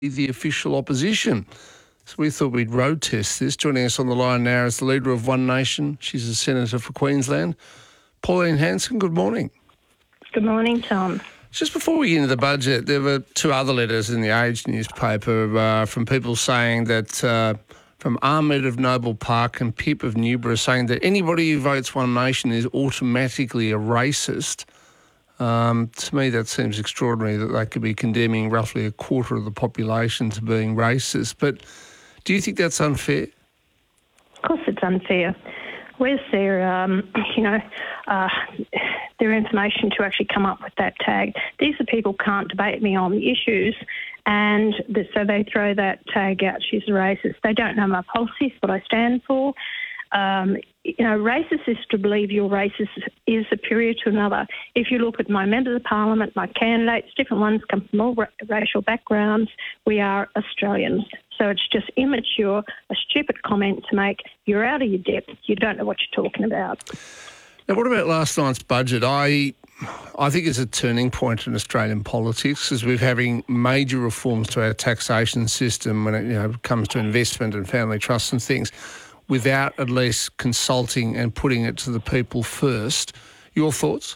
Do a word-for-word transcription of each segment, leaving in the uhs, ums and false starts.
the official opposition. So we thought we'd road test this. Joining us on the line now is the leader of One Nation. She's a senator for Queensland. Pauline Hanson, good morning. Good morning, Tom. Just before we get into the budget, there were two other letters in the Age newspaper uh, from people saying that, uh, from Ahmed of Noble Park and Pip of Newborough, saying that anybody who votes One Nation is automatically a racist. Um, to me, that seems extraordinary that they could be condemning roughly a quarter of the population to being racist. But do you think that's unfair? Of course it's unfair. Where's their, um, you know, uh, their information to actually come up with that tag? These are people who can't debate me on the issues, and the, so they throw that tag out, she's a racist. They don't know my policies, what I stand for. Um, you know, racist is to believe your race is, is superior to another. If you look at my members of parliament, my candidates, different ones come from all ra- racial backgrounds. We are Australians. So it's just immature, a stupid comment to make. You're out of your depth. You don't know what you're talking about. Now, what about last night's budget? I I think it's a turning point in Australian politics as we're having major reforms to our taxation system when it you know comes to investment and family trusts and things, without at least consulting and putting it to the people first. Your thoughts?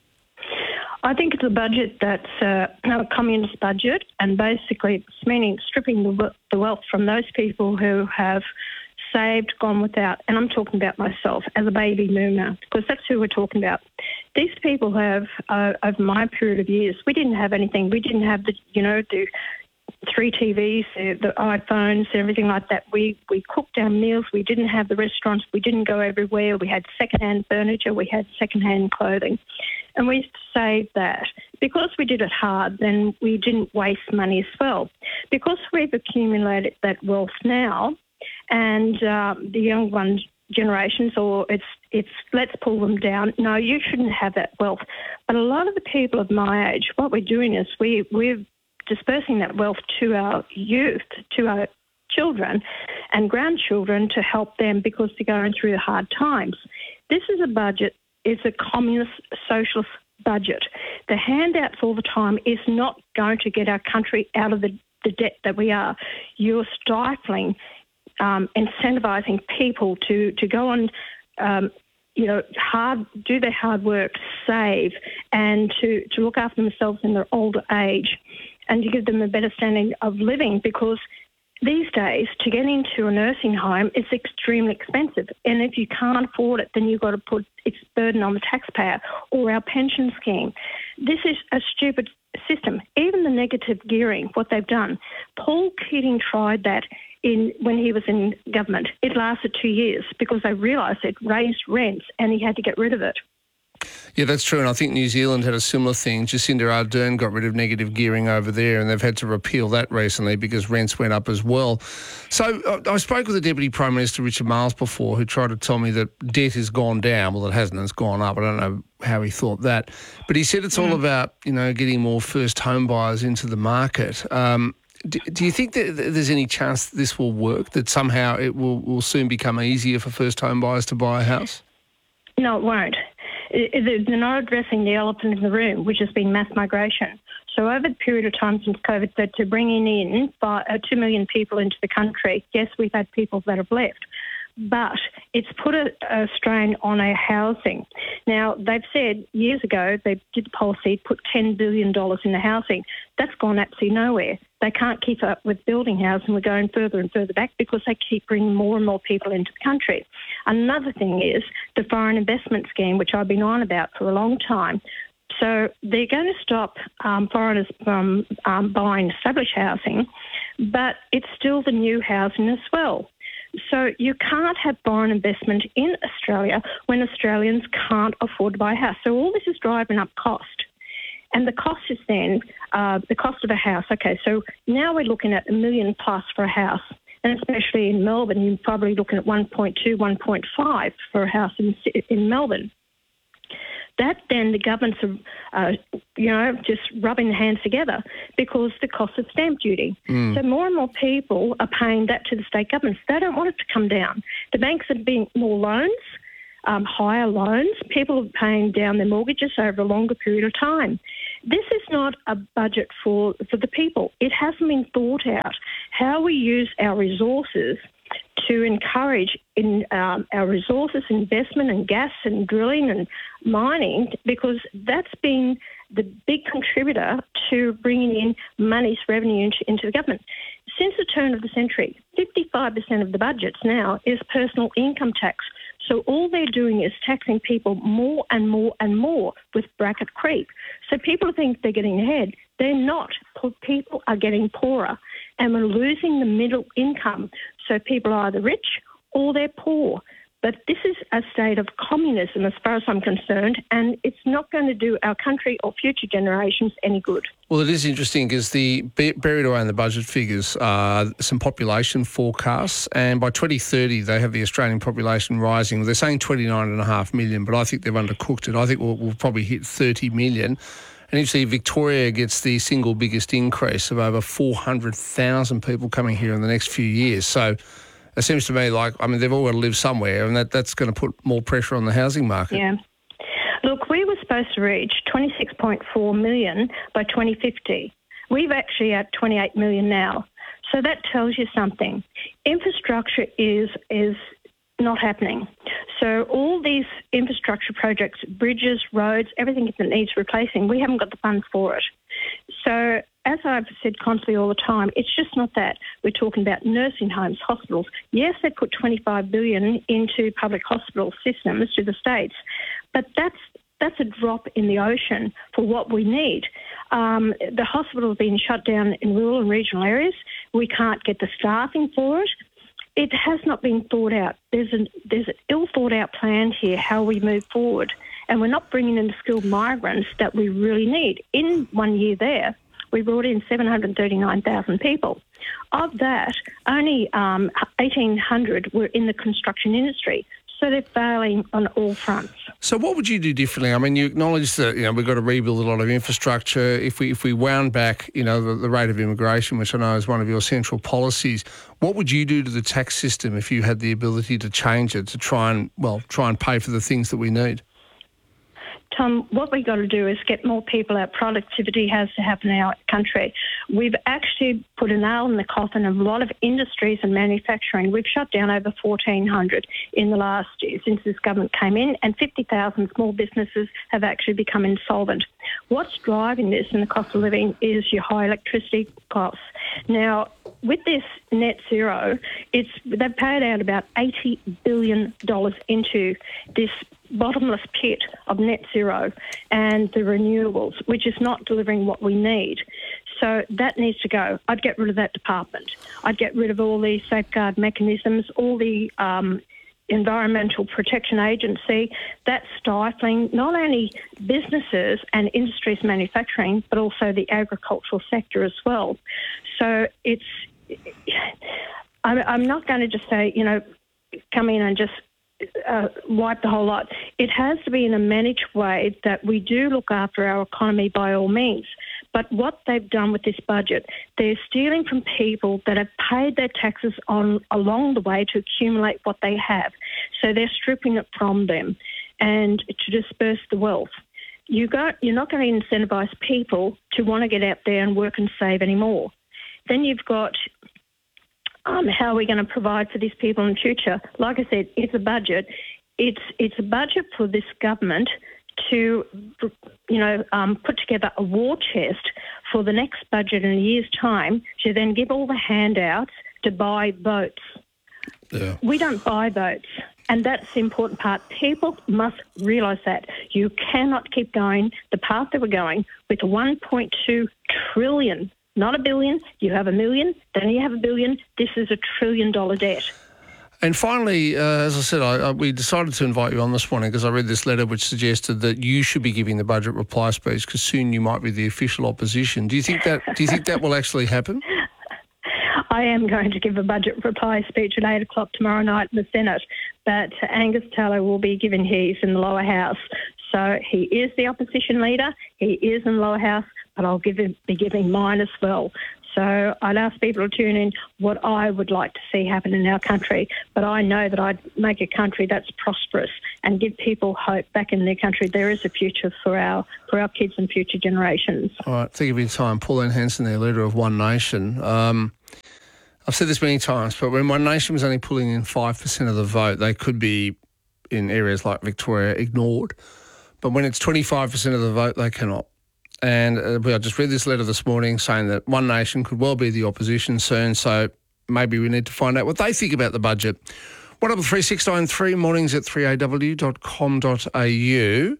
I think it's a budget that's uh, a communist budget, and basically it's meaning stripping the, the wealth from those people who have saved, gone without, and I'm talking about myself as a baby boomer, because that's who we're talking about. These people have, uh, over my period of years, we didn't have anything. We didn't have the, you know, the three T Vs, the, the iPhones, everything like that. We we cooked our meals. We didn't have the restaurants. We didn't go everywhere. We had second-hand furniture. We had second-hand clothing. And we used to save that. Because we did it hard, then we didn't waste money as well. Because we've accumulated that wealth now, and uh, the young ones, generations, or it's it's let's pull them down. No, you shouldn't have that wealth. But a lot of the people of my age, what we're doing is we we're dispersing that wealth to our youth, to our children and grandchildren to help them because they're going through hard times. This is a budget, it's a communist socialist budget. The handouts all the time is not going to get our country out of the, the debt that we are. You're stifling, um, incentivising people to, to go on, um, you know, hard, do their hard work, save, and to, to look after themselves in their older age, and to give them a better standing of living, because these days to get into a nursing home is extremely expensive, and if you can't afford it, then you've got to put its burden on the taxpayer or our pension scheme. This is a stupid system. Even the negative gearing, what they've done, Paul Keating tried that in when he was in government. It lasted two years because they realised it raised rents and he had to get rid of it. Yeah, that's true, and I think New Zealand had a similar thing. Jacinda Ardern got rid of negative gearing over there, and they've had to repeal that recently because rents went up as well. So uh, I spoke with the Deputy Prime Minister, Richard Marles, before, who tried to tell me that debt has gone down. Well, it hasn't, it's gone up. I don't know how he thought that. But he said it's all about, you know, getting more first home buyers into the market. Um, do, do you think that there's any chance that this will work, that somehow it will, will soon become easier for first home buyers to buy a house? No, it won't. They're not addressing the elephant in the room, which has been mass migration. So over the period of time since COVID, that to bringing in five, uh, two million people into the country, yes, we've had people that have left, but it's put a, a strain on our housing. Now, they've said years ago, they did the policy, put ten billion dollars in the housing. That's gone absolutely nowhere. They can't keep up with building housing. We're going further and further back because they keep bringing more and more people into the country. Another thing is the foreign investment scheme, which I've been on about for a long time. So they're going to stop um, foreigners from um, buying established housing, but it's still the new housing as well. So you can't have foreign investment in Australia when Australians can't afford to buy a house. So all this is driving up cost. And the cost is then uh, the cost of a house. Okay, so now we're looking at a million plus for a house. And especially in Melbourne, you're probably looking at one point two, one point five for a house in, in Melbourne. That then the governments are, uh, you know, just rubbing their hands together because the cost of stamp duty. Mm. So more and more people are paying that to the state governments. They don't want it to come down. The banks are being more loans, um, higher loans. People are paying down their mortgages over a longer period of time. This is not a budget for, for the people. It hasn't been thought out how we use our resources to encourage in um, our resources investment in gas and drilling and mining, because that's been the big contributor to bringing in money's revenue into, into the government. Since the turn of the century, fifty-five percent of the budgets now is personal income tax. So all they're doing is taxing people more and more and more with bracket creep. So people think they're getting ahead. They're not. People are getting poorer, and we're losing the middle income. So people are either rich or they're poor. But this is a state of communism as far as I'm concerned, and it's not going to do our country or future generations any good. Well, it is interesting because the buried away in the budget figures are some population forecasts, and by twenty thirty they have the Australian population rising. They're saying twenty-nine and a half million, but I think they've undercooked it. I think we'll, we'll probably hit thirty million. And you see Victoria gets the single biggest increase of over four hundred thousand people coming here in the next few years. So it seems to me like, I mean, they've all got to live somewhere, and that, that's going to put more pressure on the housing market. Yeah. Look, we were supposed to reach twenty-six point four million by twenty fifty. We're actually at twenty-eight million now. So that tells you something. Infrastructure is is not happening. So all these infrastructure projects, bridges, roads, everything that needs replacing, we haven't got the funds for it. So as I've said constantly all the time, it's just not that. We're talking about nursing homes, hospitals. Yes, they put twenty-five billion dollars into public hospital systems to the states, but that's that's a drop in the ocean for what we need. Um, the hospital has been shut down in rural and regional areas. We can't get the staffing for it. It has not been thought out. There's an there's an ill thought out plan here how we move forward, and we're not bringing in the skilled migrants that we really need. In one year there, we brought in seven hundred thirty-nine thousand people. Of that, only um, eighteen hundred were in the construction industry. So they're failing on all fronts. So what would you do differently? I mean, you acknowledge that, you know, we've got to rebuild a lot of infrastructure. If we if we wound back, you know, the, the rate of immigration, which I know is one of your central policies, what would you do to the tax system if you had the ability to change it to try and, well, try and pay for the things that we need? Tom, what we've got to do is get more people out. Productivity has to happen in our country. We've actually put a nail in the coffin of a lot of industries and manufacturing. We've shut down over fourteen hundred in the last year since this government came in, and fifty thousand small businesses have actually become insolvent. What's driving this in the cost of living is your high electricity costs. Now, with this net zero, it's they've paid out about eighty billion dollars into this bottomless pit of net zero and the renewables, which is not delivering what we need. So that needs to go. I'd get rid of that department. I'd get rid of all the safeguard mechanisms, all the um, Environmental Protection Agency. That's stifling not only businesses and industries manufacturing, but also the agricultural sector as well. So it's, I'm not going to just say, you know, come in and just Uh, wipe the whole lot. It has to be in a managed way that we do look after our economy by all means. But what they've done with this budget, they're stealing from people that have paid their taxes on along the way to accumulate what they have. So they're stripping it from them and to disperse the wealth. You go, you're not going to incentivise people to want to get out there and work and save anymore. Then you've got Um, how are we going to provide for these people in the future? Like I said, it's a budget. It's it's a budget for this government to, you know, um, put together a war chest for the next budget in a year's time to then give all the handouts to buy votes. Yeah. We don't buy votes, and that's the important part. People must realise that. You cannot keep going the path that we're going with one point two trillion. Not a billion, you have a million, then you have a billion. This is a trillion dollar debt. And finally, uh, as I said, I, I, we decided to invite you on this morning because I read this letter which suggested that you should be giving the budget reply speech because soon you might be the official opposition. Do you think that? Do you think that will actually happen? I am going to give a budget reply speech at eight o'clock tomorrow night in the Senate, but Angus Taylor will be giving his in the lower house. So he is the opposition leader. He is in the lower house, but I'll give him, be giving mine as well. So I'd ask people to tune in what I would like to see happen in our country. But I know that I'd make a country that's prosperous and give people hope back in their country. There is a future for our for our kids and future generations. All right, thank you for your time. Pauline Hanson, the leader of One Nation. Um, I've said this many times, but when One Nation was only pulling in five percent of the vote, they could be, in areas like Victoria, ignored. But when it's twenty-five percent of the vote, they cannot. And uh, I just read this letter this morning saying that One Nation could well be the opposition soon, so maybe we need to find out what they think about the budget. one double three six nine three, mornings at three a w dot com dot a u.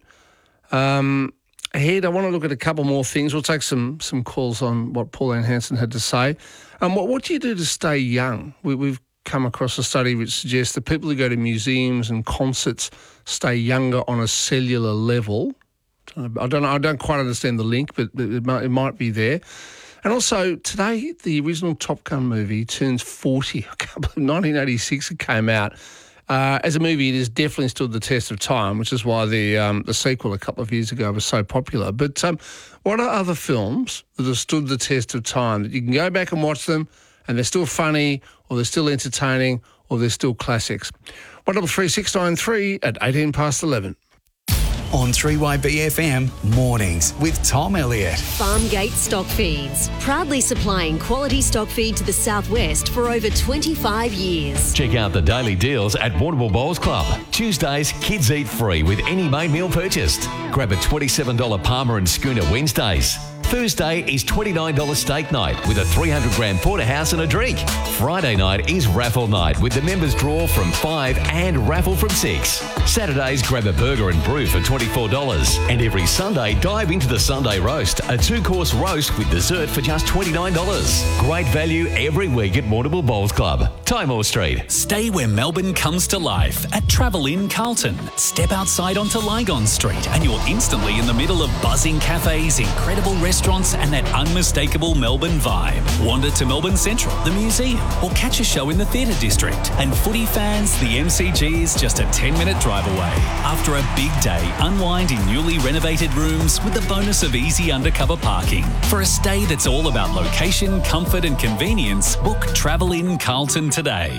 Um, ahead, I want to look at a couple more things. We'll take some some calls on what Pauline Hanson had to say. Um, what, what do you do to stay young? We, we've come across a study which suggests that people who go to museums and concerts stay younger on a cellular level. I don't know, I don't quite understand the link, but it might, it might be there. And also, today, the original Top Gun movie turns forty. nineteen eighty-six it came out. Uh, as a movie, it has definitely stood the test of time, which is why the um, the sequel a couple of years ago was so popular. But um, what are other films that have stood the test of time that you can go back and watch them and they're still funny, or they're still entertaining, or they're still classics? one double three six nine three at eighteen past eleven. On three Y B F M, mornings with Tom Elliott. Farmgate Stock Feeds, proudly supplying quality stock feed to the southwest for over twenty-five years. Check out the daily deals at Warrnambool Bowls Club. Tuesdays, kids eat free with any main meal purchased. Grab a twenty-seven dollars Palmer and Schooner Wednesdays. Thursday is twenty-nine dollars steak night with a three hundred gram porterhouse and a drink. Friday night is raffle night with the members draw from five and raffle from six. Saturdays, grab a burger and brew for twenty-four dollars. And every Sunday, dive into the Sunday roast, a two-course roast with dessert for just twenty-nine dollars. Great value every week at Warrnambool Bowls Club, Timor Street. Stay where Melbourne comes to life at Travel Inn Carlton. Step outside onto Lygon Street and you're instantly in the middle of buzzing cafes, incredible restaurants, restaurants and that unmistakable Melbourne vibe. Wander to Melbourne Central, the museum, or catch a show in the Theatre District. And footy fans, the M C G is just a ten minute drive away. After a big day, unwind in newly renovated rooms with the bonus of easy undercover parking. For a stay that's all about location, comfort and convenience, book Travel Inn Carlton today.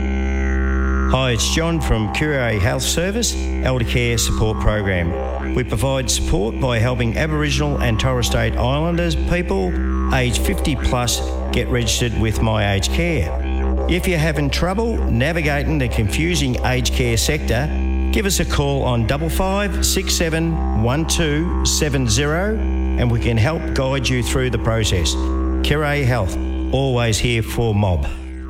Hi, it's John from Curie Health Service, Elder Care Support Program. We provide support by helping Aboriginal and Torres Strait Islanders people aged fifty plus get registered with My Aged Care. If you're having trouble navigating the confusing aged care sector, give us a call on double five six seven one two seven zero and we can help guide you through the process. Curie Health, always here for mob.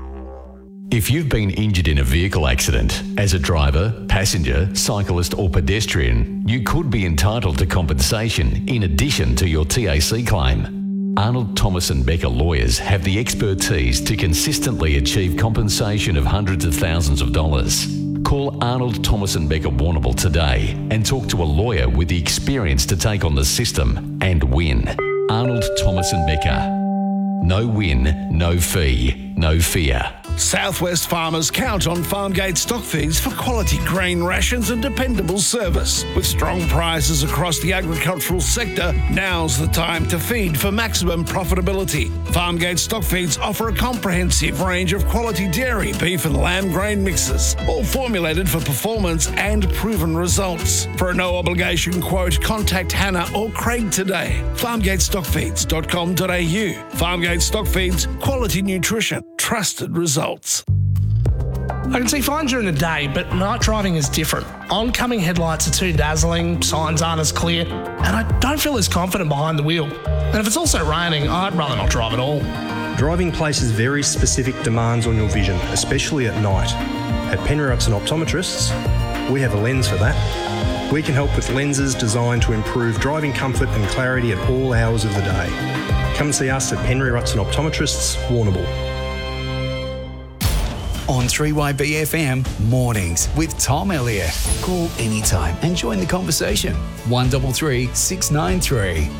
If you've been injured in a vehicle accident, as a driver, passenger, cyclist or pedestrian, you could be entitled to compensation in addition to your T A C claim. Arnold Thomas and Becker lawyers have the expertise to consistently achieve compensation of hundreds of thousands of dollars. Call Arnold Thomas and Becker Warrnambool today and talk to a lawyer with the experience to take on the system and win. Arnold Thomas and Becker. No win, no fee, no fear. Southwest farmers count on Farmgate Stock Feeds for quality grain rations and dependable service. With strong prices across the agricultural sector, now's the time to feed for maximum profitability. Farmgate Stock Feeds offer a comprehensive range of quality dairy, beef and lamb grain mixes, all formulated for performance and proven results. For a no-obligation quote, contact Hannah or Craig today. farmgate stock feeds dot com dot a u. Farmgate Stock Feeds, quality nutrition, trusted results. I can see fine during the day, but night driving is different. Oncoming headlights are too dazzling, signs aren't as clear, and I don't feel as confident behind the wheel. And if it's also raining, I'd rather not drive at all. Driving places very specific demands on your vision, especially at night. At Penry Rutson Optometrists, we have a lens for that. We can help with lenses designed to improve driving comfort and clarity at all hours of the day. Come and see us at Penry Rutson Optometrists, Warrnambool. On three Y B F M, mornings with Tom Elliott. Call anytime and join the conversation. one three three six nine three.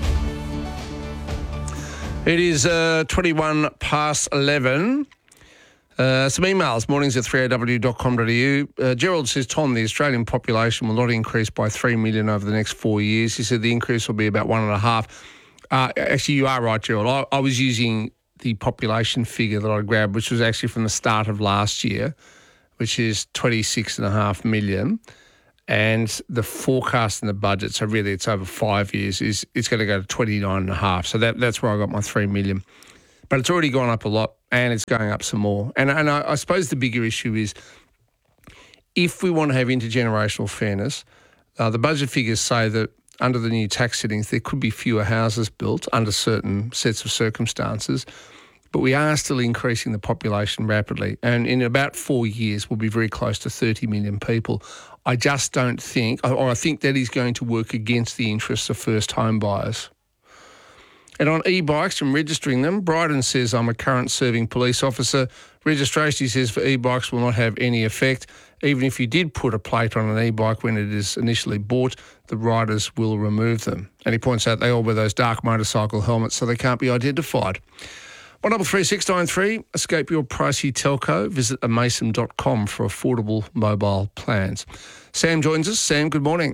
It is uh, twenty-one past eleven. Uh, some emails, mornings at three a w dot com dot a u. Uh, Gerald says, Tom, the Australian population will not increase by three million over the next four years. He said the increase will be about one and a half. Uh, actually, you are right, Gerald. I, I was using the population figure that I grabbed, which was actually from the start of last year, which is twenty-six point five million. And the forecast in the budget, so really it's over five years, is it's going to go to twenty-nine and a half. So that, that's where I got my three million. But it's already gone up a lot and it's going up some more. And, and I, I suppose the bigger issue is if we want to have intergenerational fairness, uh, the budget figures say that under the new tax settings, there could be fewer houses built under certain sets of circumstances. But we are still increasing the population rapidly. And in about four years, we'll be very close to thirty million people. I just don't think, or I think that is going to work against the interests of first home buyers. And on e-bikes and registering them, Bryden says, I'm a current serving police officer. Registration, he says, for e-bikes will not have any effect. Even if you did put a plate on an e-bike when it is initially bought, the riders will remove them. And he points out they all wear those dark motorcycle helmets so they can't be identified. one double three six nine three, escape your pricey telco. Visit a mason dot com for affordable mobile plans. Sam joins us. Sam, good morning.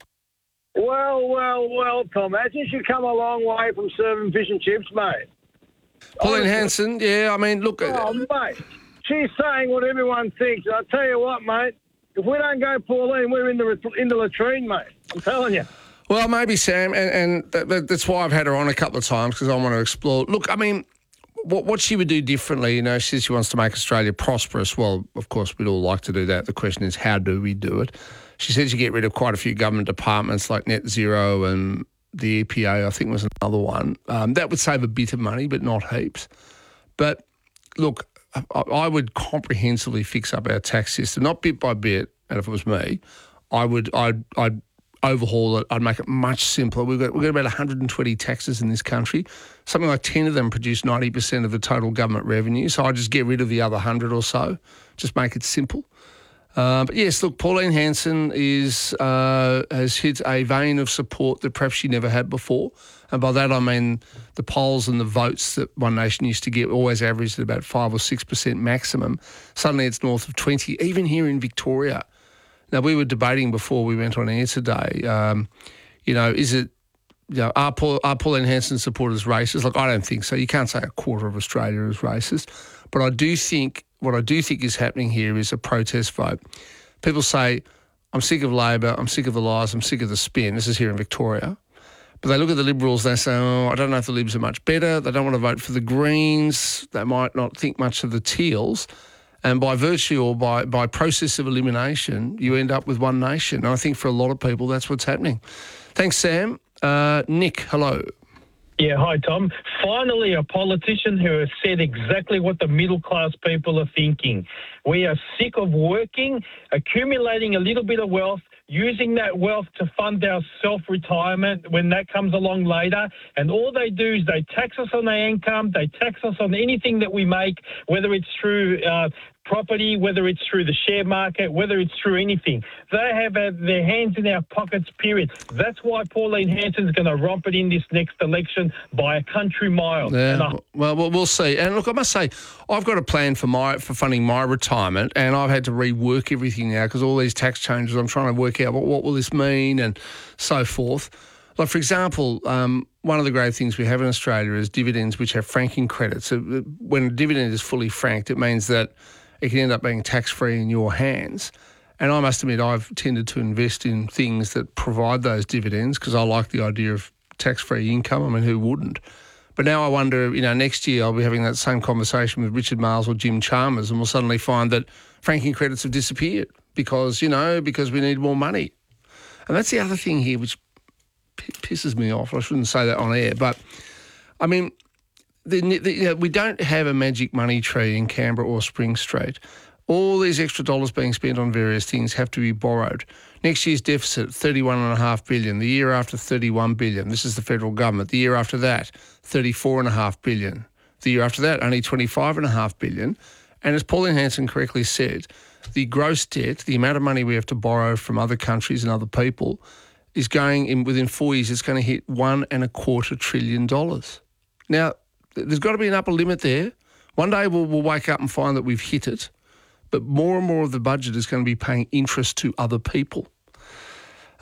Well, well, well, Tom. Hasn't you come a long way from serving fish and chips, mate? Pauline Hanson, yeah, I mean, look... Oh, mate, she's saying what everyone thinks. I'll tell you what, mate, if we don't go Pauline, we're in the, in the latrine, mate. I'm telling you. Well, maybe, Sam, and, and that, that's why I've had her on a couple of times, because I want to explore. Look, I mean... What what she would do differently, you know, she says she wants to make Australia prosperous. Well, of course, we'd all like to do that. The question is, how do we do it? She says you get rid of quite a few government departments like Net Zero and the E P A, I think was another one. Um, that would save a bit of money, but not heaps. But, look, I, I would comprehensively fix up our tax system, not bit by bit, and if it was me, I would, I'd, I'd overhaul it. I'd make it much simpler. We've got, we've got about one hundred twenty taxes in this country. Something like ten of them produce ninety percent of the total government revenue. So I'd just get rid of the other one hundred or so, just make it simple. Uh, but yes, look, Pauline Hanson is uh, has hit a vein of support that perhaps she never had before. And by that I mean the polls and the votes that One Nation used to get always averaged at about five or six percent maximum. Suddenly it's north of twenty, even here in Victoria. Now, we were debating before we went on air today, um, you know, is it, you know, are, Paul, are Pauline Hanson supporters racist? Look, I don't think so. You can't say a quarter of Australia is racist. But I do think, what I do think is happening here is a protest vote. People say, I'm sick of Labor, I'm sick of the lies, I'm sick of the spin. This is here in Victoria. But they look at the Liberals, they say, oh, I don't know if the Libs are much better. They don't want to vote for the Greens. They might not think much of the Teals. And by virtue or by, by process of elimination, you end up with One Nation. And I think for a lot of people, that's what's happening. Thanks, Sam. Uh, Nick, hello. Yeah, hi, Tom. Finally, a politician who has said exactly what the middle-class people are thinking. We are sick of working, accumulating a little bit of wealth, using that wealth to fund our self-retirement when that comes along later. And all they do is they tax us on our income, they tax us on anything that we make, whether it's through uh, property, whether it's through the share market, whether it's through anything. They have uh, their hands in our pockets, period. That's why Pauline Hanson's going to romp it in this next election by a country mile. Yeah, I- well, well, we'll see. And look, I must say, I've got a plan for my for funding my retirement, and I've had to rework everything now because all these tax changes, I'm trying to work out what, what will this mean and so forth. Like, for example, um, one of the great things we have in Australia is dividends which have franking credits. So when a dividend is fully franked, it means that it can end up being tax-free in your hands. And I must admit, I've tended to invest in things that provide those dividends because I like the idea of tax-free income. I mean, who wouldn't? But now I wonder, you know, next year I'll be having that same conversation with Richard Marles or Jim Chalmers, and we'll suddenly find that franking credits have disappeared because, you know, because we need more money. And that's the other thing here which p- pisses me off. I shouldn't say that on air, but, I mean, The, the, you know, we don't have a magic money tree in Canberra or Spring Street. All these extra dollars being spent on various things have to be borrowed. Next year's deficit, thirty-one point five billion dollars. The year after, thirty-one billion dollars. This is the federal government. The year after that, thirty-four point five billion dollars. The year after that, only twenty-five point five billion dollars. And as Pauline Hanson correctly said, the gross debt, the amount of money we have to borrow from other countries and other people, is going in within four years, it's going to hit one and a quarter trillion dollars. Now, there's got to be an upper limit there. One day we'll, we'll wake up and find that we've hit it, but more and more of the budget is going to be paying interest to other people.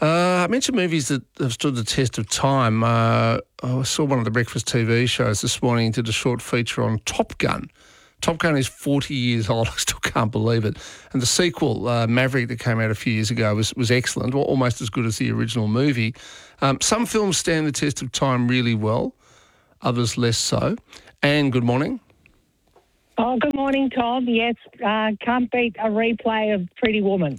Uh, I mentioned movies that have stood the test of time. Uh, I saw one of the breakfast T V shows this morning, did a short feature on Top Gun. Top Gun is forty years old. I still can't believe it. And the sequel, uh, Maverick, that came out a few years ago was, was excellent, almost as good as the original movie. Um, some films stand the test of time really well, others less so. Anne, good morning. Oh, good morning, Tom. Yes, uh, can't beat a replay of Pretty Woman.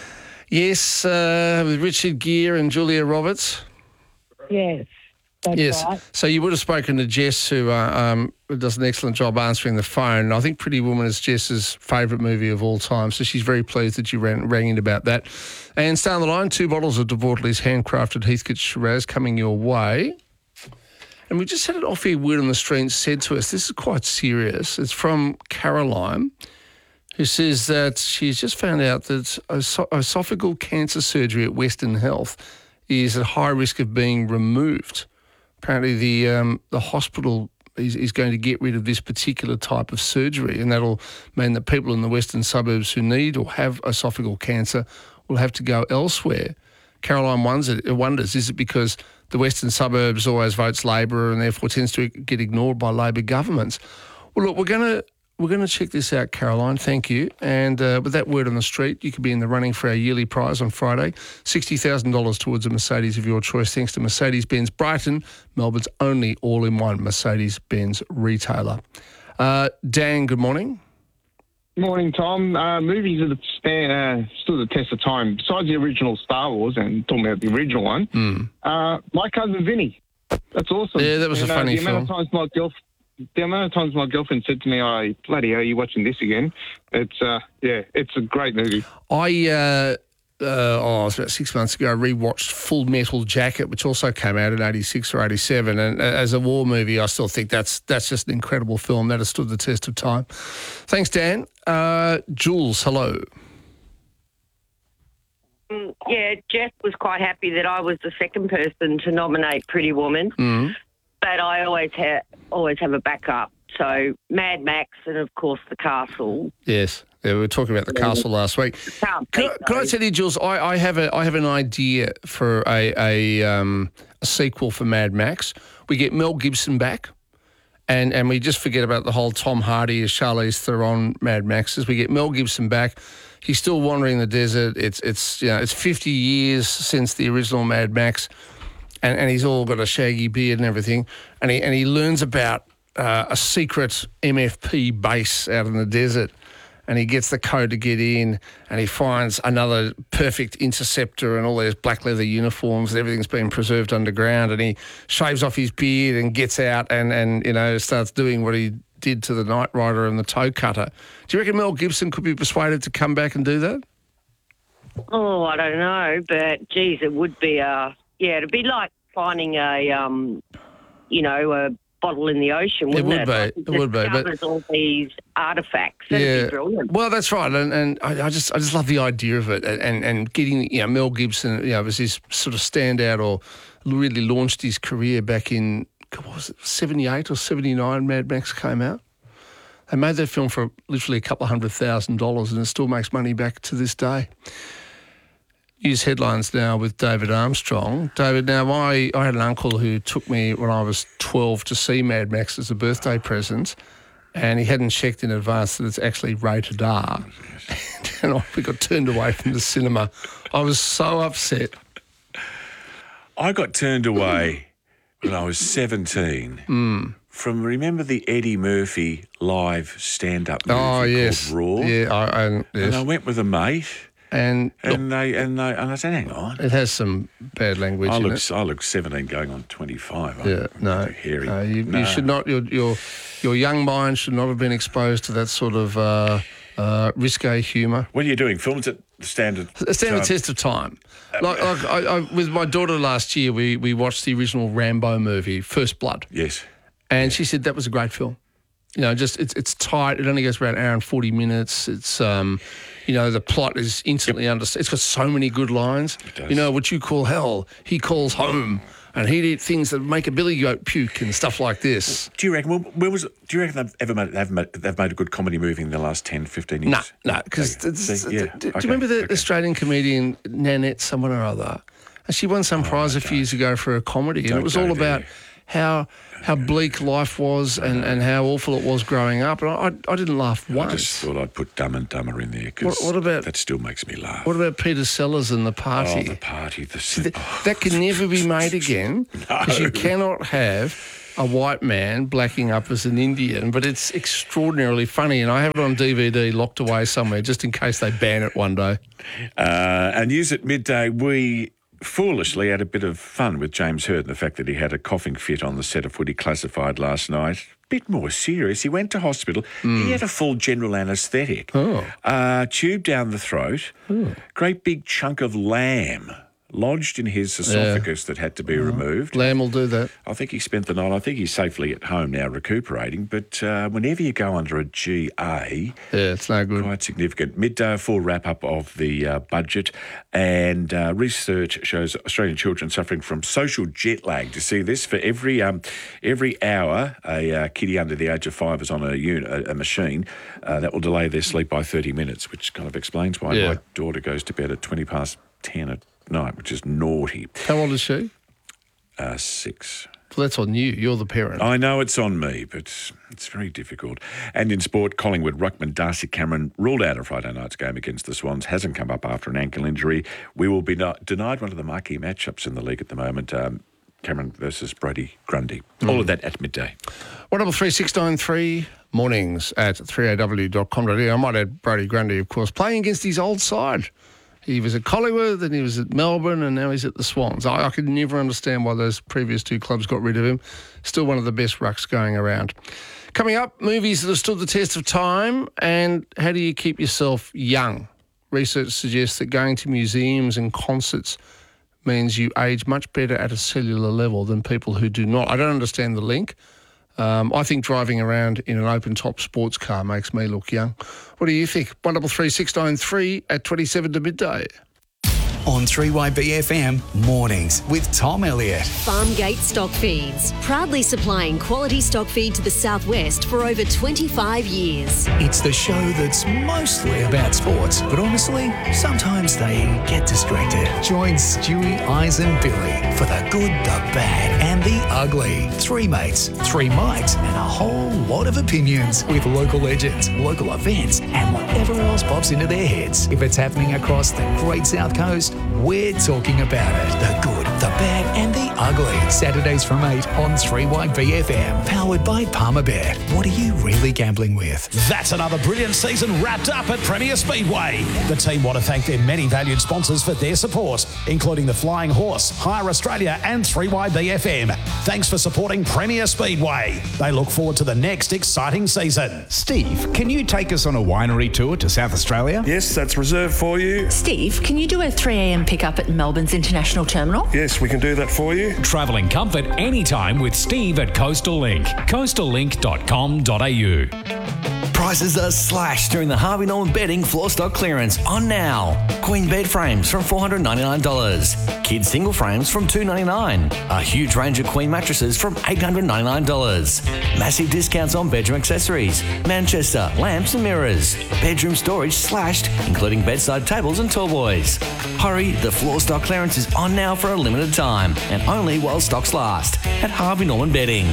Yes, uh, with Richard Gere and Julia Roberts. Yes, that's yes. right. So you would have spoken to Jess, who uh, um, does an excellent job answering the phone. I think Pretty Woman is Jess's favourite movie of all time, so she's very pleased that you ran, rang in about that. And stay on the line, two bottles of DeVortley's handcrafted Heathcote Shiraz coming your way. And we just had an off-air word on the street said to us, this is quite serious. It's from Caroline, who says that she's just found out that os- esophageal cancer surgery at Western Health is at high risk of being removed. Apparently the um, the hospital is, is going to get rid of this particular type of surgery, and that'll mean that people in the western suburbs who need or have esophageal cancer will have to go elsewhere. Caroline wonders, wonders is it because the western suburbs always votes Labor and therefore tends to get ignored by Labor governments? Well, look, we're going to we're going to check this out, Caroline. Thank you. And uh, with that word on the street, you could be in the running for our yearly prize on Friday, sixty thousand dollars towards a Mercedes of your choice, thanks to Mercedes-Benz Brighton, Melbourne's only all-in-one Mercedes-Benz retailer. Uh, Dan, good morning. Morning, Tom. Uh, movies that have stand, uh, stood the test of time, besides the original Star Wars, and talking about the original one, mm. uh, My Cousin Vinny. That's awesome. Yeah, that was and, a funny uh, the film. Amount of times my girl, the amount of times my girlfriend said to me, "Oh, bloody hell, are you watching this again?" It's, uh, yeah, it's a great movie. I, uh, uh, oh, it was about six months ago, I rewatched Full Metal Jacket, which also came out in eighty-six or eighty-seven. And as a war movie, I still think that's that's just an incredible film that has stood the test of time. Thanks, Dan. Uh, Jules, hello. Um, yeah, Jeff was quite happy that I was the second person to nominate Pretty Woman, mm. but I always have always have a backup. So Mad Max and, of course, The Castle. Yes. Yeah, we were talking about The Castle last week. Can't Can, beat I- can I those. tell you, Jules, I, I have a I have an idea for a a, um, a sequel for Mad Max. We get Mel Gibson back, and, and we just forget about the whole Tom Hardy as Charlize Theron Mad Maxes. We get Mel Gibson back. He's still wandering the desert. It's it's you know it's fifty years since the original Mad Max, and, and he's all got a shaggy beard and everything. And he and he learns about uh, a secret M F P base out in the desert. And he gets the code to get in, and he finds another perfect interceptor and all these black leather uniforms, and everything's been preserved underground, and he shaves off his beard and gets out and, and you know, starts doing what he did to the Knight Rider and the Toe Cutter. Do you reckon Mel Gibson could be persuaded to come back and do that? Oh, I don't know, but geez, it would be a yeah, it'd be like finding a um, you know, a bottle in the ocean, It wouldn't would it? be, Like, it would be, but- discovers all these artifacts. That'd be brilliant. Well, that's right, and and I, I just I just love the idea of it, and and getting you know Mel Gibson, you know, was his sort of standout or really launched his career back in what was it seventy-eight or seventy-nine? Mad Max came out. They made that film for literally a couple of hundred thousand dollars, and it still makes money back to this day. News headlines now with David Armstrong. David, now I, I had an uncle who took me when I was twelve to see Mad Max as a birthday present, and he hadn't checked in advance that it's actually rated R. And we got turned away from the cinema. I was so upset. I got turned away when I was seventeen Mm. from, remember the Eddie Murphy live stand-up movie Oh, yes. called Raw? Yeah, I, I, yes. And I went with a mate. And, and they and they and I said, hang on. It has some bad language I in look it. I look seventeen going on twenty-five. I'm Yeah, no, hairy. no, you, No. you should not. Your your your young mind should not have been exposed to that sort of uh, uh, risque humour. What are you doing? Films at the standard. A standard time? test of time. Like, like I, I, with my daughter last year, we we watched the original Rambo movie, First Blood. Yes. And she said that was a great film. You know, just it's it's tight. It only goes for about an hour and forty minutes. It's um, you know, the plot is instantly understood. It's got so many good lines. You know, what you call hell, he calls home, and he did things that make a billy goat puke and stuff like this. Do you reckon? Well, where was? it- Do you reckon they've ever made? They've made, they've made a good comedy movie in the last ten, fifteen years? No, no, because Okay. See, yeah, do, do okay, you remember the okay. Australian comedian Nanette someone or other? And she won some prize a few years ago for her comedy, and Don't it was go all about there. how how bleak life was and, and how awful it was growing up. And I, I, I didn't laugh I once. just thought I'd put Dumb and Dumber in there because What- what about- that still makes me laugh. What about Peter Sellers and the party? Oh, the party. The, See, that, that can never be made again because you cannot have a white man blacking up as an Indian, but it's extraordinarily funny, and I have it on D V D locked away somewhere just in case they ban it one day. Uh, and news at midday, we foolishly had a bit of fun with James Hird and the fact that he had a coughing fit on the set of Footy Classified last night. Bit more serious. He went to hospital. He had a full general anaesthetic. Oh. Uh, tube down the throat. Great big chunk of lamb lodged in his esophagus that had to be removed. Lamb will do that. I think he spent the night. I think he's safely at home now recuperating. But uh, whenever you go under a G A, yeah, it's no good. Quite significant. Midday, full wrap up of the uh, budget, and uh, research shows Australian children suffering from social jet lag. To see this, for every um, every hour a uh, kiddie under the age of five is on a unit, a, a machine uh, that will delay their sleep by thirty minutes, which kind of explains why Yeah. my daughter goes to bed at twenty past ten at night, which is naughty. How old is she? Uh, six. Well, that's on you. You're the parent. I know it's on me, but it's very difficult. And in sport, Collingwood ruckman Darcy Cameron ruled out a Friday night's game against the Swans. Hasn't come up after an ankle injury. We will be not denied one of the marquee matchups in the league at the moment. Um, Cameron versus Brody Grundy. All of that at midday. one double three six nine three mornings at three A W dot com dot A U. I might add Brody Grundy, of course, playing against his old side. He was at Collingwood, then he was at Melbourne, and now he's at the Swans. I, I could never understand why those previous two clubs got rid of him. Still one of the best rucks going around. Coming up, movies that have stood the test of time, and how do you keep yourself young? Research suggests that going to museums and concerts means you age much better at a cellular level than people who do not. I don't understand the link. Um, I think driving around in an open-top sports car makes me look young. What do you think? one double three six nine three at twenty-seven to midday. On three Y B F M Mornings with Tom Elliott. Farmgate Stock Feeds, proudly supplying quality stock feed to the southwest for over twenty-five years. It's the show that's mostly about sports, but honestly, sometimes they get distracted. Join Stewie, Eyes and Billy for the good, the bad and the ugly. Three mates, three mics and a whole lot of opinions with local legends, local events and whatever else pops into their heads. If it's happening across the Great South Coast, we're talking about it. The good, the bad and the ugly. Saturdays from eight on three Y B F M. Powered by Palmer Bet. What are you really gambling with? That's another brilliant season wrapped up at Premier Speedway. The team want to thank their many valued sponsors for their support, including the Flying Horse, Hire Australia and three Y B F M. Thanks for supporting Premier Speedway. They look forward to the next exciting season. Steve, can you take us on a winery tour to South Australia? Yes, that's reserved for you. Steve, can you do a three a.m. pickup at Melbourne's International Terminal? Yes, we can do that for you. Travelling comfort anytime with Steve at Coastal Link. coastal link dot com dot a u. Prices are slashed during the Harvey Norman Bedding floor stock clearance on now. Queen bed frames from four hundred ninety-nine dollars. Kids single frames from two hundred ninety-nine dollars. A huge range of queen mattresses from eight hundred ninety-nine dollars. Massive discounts on bedroom accessories, Manchester, lamps and mirrors. Bedroom storage slashed, including bedside tables and tall boys. Hurry, the floor stock clearance is on now for a limited time and only while stocks last at Harvey Norman Bedding.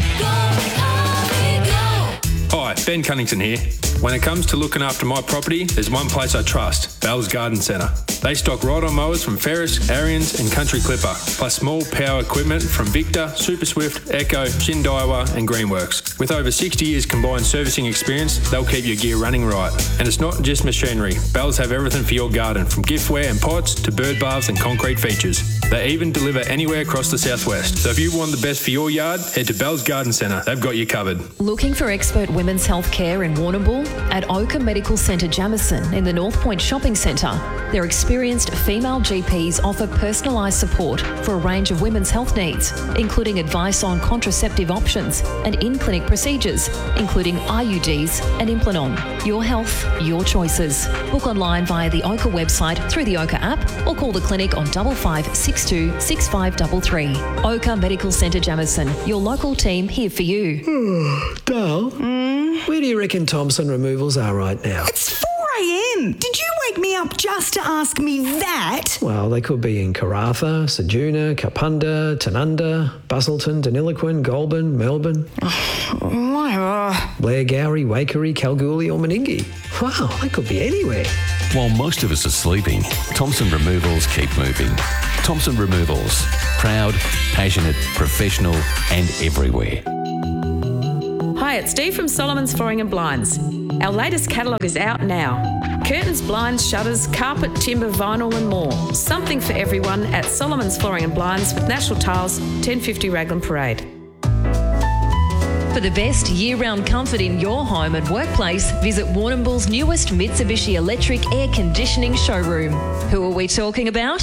Hi, Ben Cunnington here. When it comes to looking after my property, there's one place I trust, Bell's Garden Centre. They stock ride-on mowers from Ferris, Ariens and Country Clipper, plus small power equipment from Victor, Super Swift, Echo, Shin Daiwa and Greenworks. With over sixty years combined servicing experience, they'll keep your gear running right. And it's not just machinery. Bells have everything for your garden, from giftware and pots to bird baths and concrete features. They even deliver anywhere across the southwest. So if you want the best for your yard, head to Bell's Garden Centre. They've got you covered. Looking for expert women's health care in Warrnambool? At Oka Medical Centre Jamison in the North Point Shopping Centre, their experienced female G Ps offer personalised support for a range of women's health needs, including advice on contraceptive options and in-clinic procedures, including I U Ds and Implanon. Your health, your choices. Book online via the Oka website, through the Oka app, or call the clinic on double five six two six five three three. Oka Medical Centre Jamison, your local team here for you. Dale, mm? where do you reckon Thompson Removals are right now? It's four a.m. Did you wake me up just to ask me that? Well, they could be in Karratha, Ceduna, Kapunda, Tanunda, Busselton, Deniliquin, Goulburn, Melbourne. Blairgowrie, Waikerie, Kalgoorlie or Meningie. Wow, they could be anywhere. While most of us are sleeping, Thompson Removals keep moving. Thompson Removals. Proud, passionate, professional and everywhere. Hi, it's Dee from Solomon's Flooring and Blinds. Our latest catalogue is out now. Curtains, blinds, shutters, carpet, timber, vinyl and more. Something for everyone at Solomon's Flooring and Blinds with National Tiles, ten fifty Raglan Parade. For the best year-round comfort in your home and workplace, visit Warrnambool's newest Mitsubishi electric air conditioning showroom. Who are we talking about?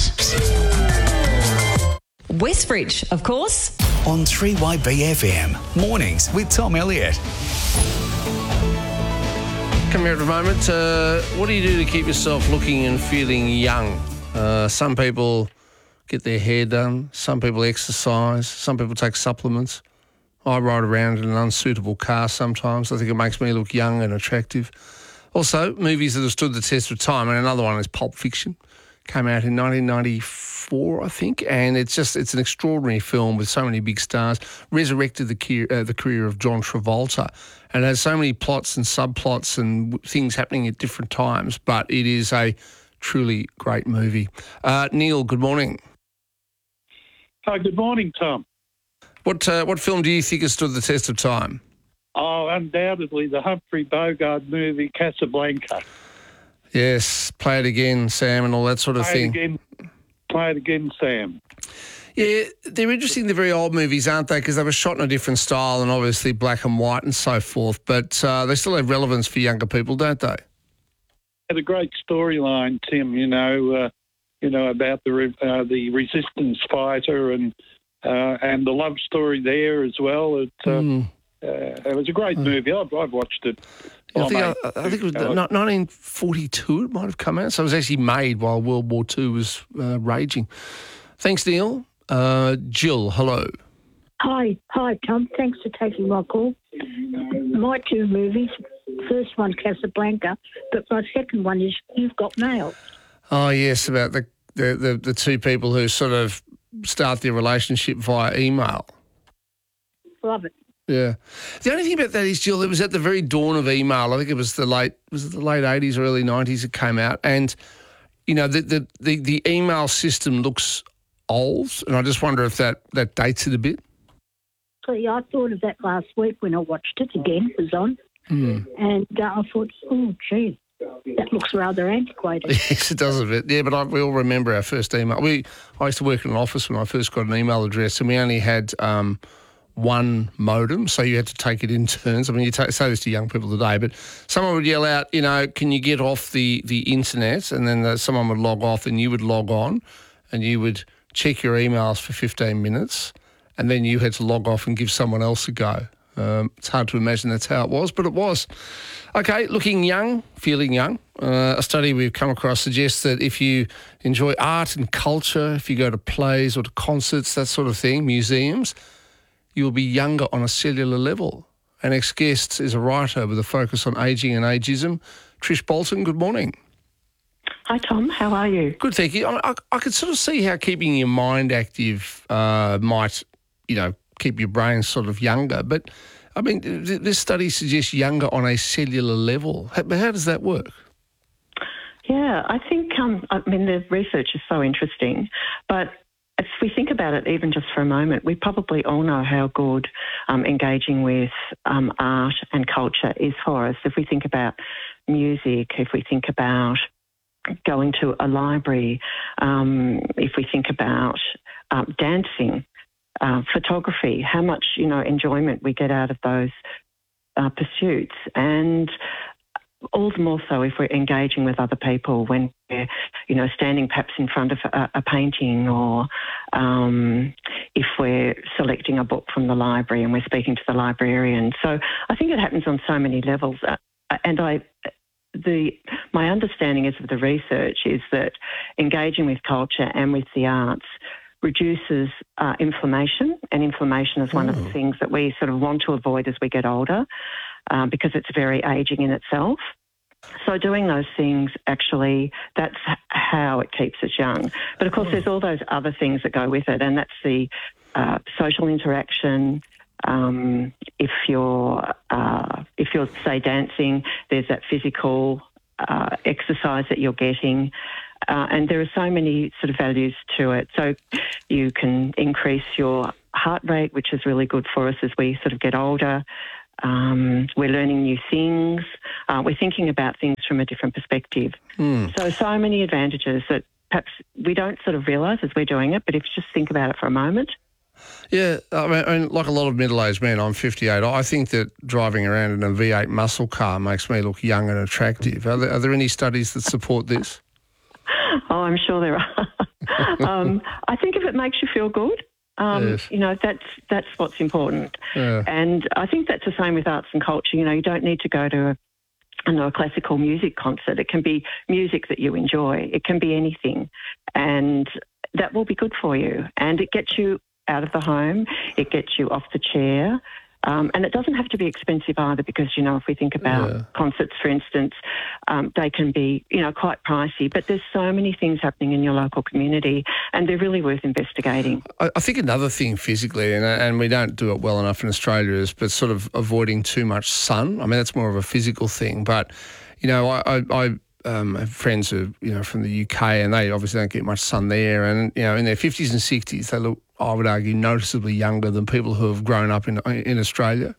Westbridge, of course. On three Y B F M, mornings with Tom Elliott. Come here at the moment. Uh, what do you do to keep yourself looking and feeling young? Uh, some people get their hair done. Some people exercise. Some people take supplements. I ride around in an unsuitable car sometimes. I think it makes me look young and attractive. Also, movies that have stood the test of time, and another one is Pulp Fiction. Came out in nineteen ninety-four, I think, and it's just it's an extraordinary film with so many big stars. Resurrected the career, uh, the career of John Travolta, and has so many plots and subplots and w- things happening at different times. But it is a truly great movie. Uh, Neil, good morning. Hi, good morning, Tom. What uh, what film do you think has stood the test of time? Oh, undoubtedly the Humphrey Bogart movie Casablanca. Yes, play it again, Sam, and all that sort of play thing. It again, play it again, Sam. Yeah, they're interesting, the very old movies, aren't they? Because they were shot in a different style and obviously black and white and so forth, but uh, they still have relevance for younger people, don't they? Had a great storyline, Tim, you know, uh, you know, about the re- uh, the resistance fighter and uh, and the love story there as well. It, uh, mm. uh, it was a great mm. movie. I've, I've watched it. I think, I, I think it was nineteen forty-two it might have come out, so it was actually made while World War Two was uh, raging. Thanks, Neil. Uh, Jill, hello. Hi, hi, Tom. Thanks for taking my call. My two movies, first one Casablanca, but my second one is You've Got Mail. Oh, yes, about the, the, the, the two people who sort of start their relationship via email. Love it. Yeah. The only thing about that is, Jill, it was at the very dawn of email. I think it was the late was it the late eighties or early nineties it came out. And, you know, the the, the, the email system looks old, and I just wonder if that, that dates it a bit. So, yeah, I thought of that last week when I watched it again. It was on. Mm. And uh, I thought, oh, gee, that looks rather antiquated. Yes, it does a bit. Yeah, but I, we all remember our first email. We I used to work in an office when I first got an email address, and we only had um, one modem, so you had to take it in turns. I mean, you t- say this to young people today, but someone would yell out, you know, can you get off the, the internet? And then the, someone would log off and you would log on and you would check your emails for fifteen minutes and then you had to log off and give someone else a go. Um, it's hard to imagine that's how it was, but it was. Okay, looking young, feeling young. Uh, a study we've come across suggests that if you enjoy art and culture, if you go to plays or to concerts, that sort of thing, museums, you'll be younger on a cellular level. Our next guest is a writer with a focus on ageing and ageism. Trish Bolton, good morning. Hi, Tom. How are you? Good, thank you. I, I, I could sort of see how keeping your mind active uh, might, you know, keep your brain sort of younger. But, I mean, th- this study suggests younger on a cellular level. How, how does that work? Yeah, I think, um, I mean, the research is so interesting, but if we think about it even just for a moment, we probably all know how good um, engaging with um, art and culture is for us. If we think about music, if we think about going to a library, um, if we think about um, dancing, uh, photography, how much, you know, enjoyment we get out of those uh, pursuits. And all the more so if we're engaging with other people when we're, you know, standing perhaps in front of a, a painting or um, if we're selecting a book from the library and we're speaking to the librarian. So I think it happens on so many levels. Uh, and I, the my understanding is of the research is that engaging with culture and with the arts reduces uh, inflammation, and inflammation is one oh. of the things that we sort of want to avoid as we get older. Um, because it's very ageing in itself. So doing those things, actually, that's h- how it keeps us young. But of course, there's all those other things that go with it, and that's the uh, social interaction. Um, if you're, uh, if you're, say, dancing, there's that physical uh, exercise that you're getting. Uh, and there are so many sort of values to it. So you can increase your heart rate, which is really good for us as we sort of get older. Um, we're learning new things. Uh, we're thinking about things from a different perspective. Mm. So, so many advantages that perhaps we don't sort of realise as we're doing it, but if you just think about it for a moment. Yeah, I mean, I mean, like a lot of middle-aged men, I'm fifty-eight. I think that driving around in a V eight muscle car makes me look young and attractive. Are there, are there any studies that support this? Oh, I'm sure there are. um, I think if it makes you feel good, um, Yes. you know, that's that's what's important. Yeah. And I think that's the same with arts and culture. You know, you don't need to go to a, I know, a classical music concert. It can be music that you enjoy. It can be anything. And that will be good for you. And it gets you out of the home. It gets you off the chair. Um, and it doesn't have to be expensive either because, you know, if we think about Yeah. concerts, for instance, um, they can be, you know, quite pricey. But there's so many things happening in your local community and they're really worth investigating. I, I think another thing physically, and, and we don't do it well enough in Australia, is but sort of avoiding too much sun. I mean, that's more of a physical thing. But, you know, I, I, I um, have friends who, you know, from the U K and they obviously don't get much sun there. And, you know, in their fifties and sixties, they look, I would argue, noticeably younger than people who have grown up in in Australia.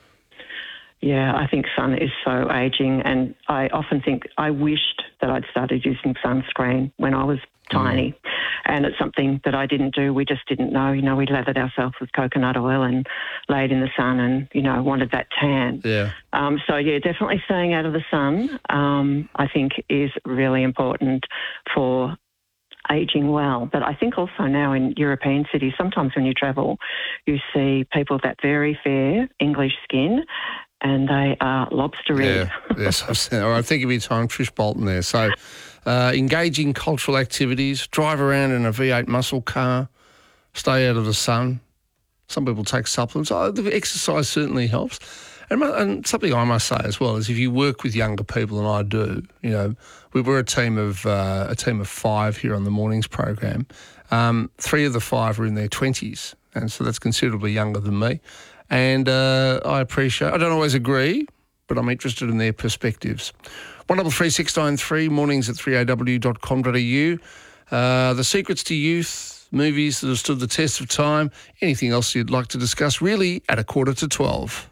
Yeah, I think sun is so ageing, and I often think I wished that I'd started using sunscreen when I was tiny, mm. and it's something that I didn't do. We just didn't know. You know, we lathered ourselves with coconut oil and laid in the sun and, you know, wanted that tan. Yeah. Um, so, yeah, definitely staying out of the sun, um, I think, is really important for ageing well. But I think also now in European cities, sometimes when you travel, you see people with that very fair English skin and they are lobster red. Yeah, yes, I've seen it. All right, thank you for your time, Trish Bolton there. So uh, engaging cultural activities, drive around in a V eight muscle car, stay out of the sun. Some people take supplements. Oh, the exercise certainly helps. And, and something I must say as well is if you work with younger people, and I do, you know, we were a team of uh, a team of five here on the mornings program. Um, three of the five are in their twenties, and so that's considerably younger than me. And uh, I appreciate. I don't always agree, but I'm interested in their perspectives. One double three six nine three mornings at three a w dot com dot a u. Uh, the secrets to youth, movies that have stood the test of time. Anything else you'd like to discuss? Really, at a quarter to twelve.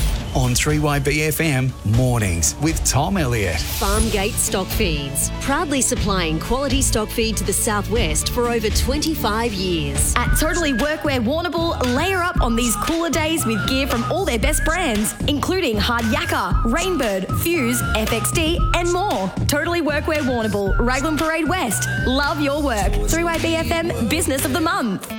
On three Y B F M Mornings with Tom Elliott. Farmgate Stock Feeds, proudly supplying quality stock feed to the southwest for over twenty-five years. At Totally Workwear Warrnambool, layer up on these cooler days with gear from all their best brands, including Hard Yakka, Rainbird, Fuse, F X D and more. Totally Workwear Warrnambool, Raglan Parade West. Love your work. three Y B F M Business of the Month.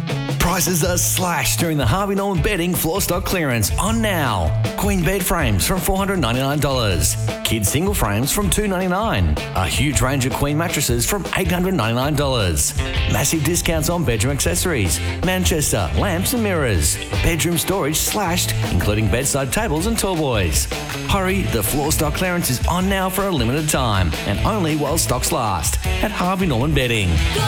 Prices are slashed during the Harvey Norman Bedding floor stock clearance on now. Queen bed frames from four hundred ninety-nine dollars. Kids single frames from two hundred ninety-nine dollars. A huge range of queen mattresses from eight hundred ninety-nine dollars. Massive discounts on bedroom accessories, Manchester, lamps and mirrors. Bedroom storage slashed, including bedside tables and tall boys. Hurry, the floor stock clearance is on now for a limited time and only while stocks last at Harvey Norman Bedding.